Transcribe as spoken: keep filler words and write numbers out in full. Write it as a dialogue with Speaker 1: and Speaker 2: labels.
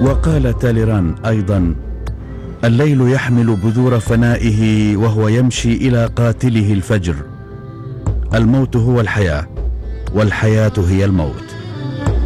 Speaker 1: وقال تاليران أيضا: الليل يحمل بذور فنائه وهو يمشي إلى قاتله الفجر. الموت هو الحياة، والحياة هي الموت.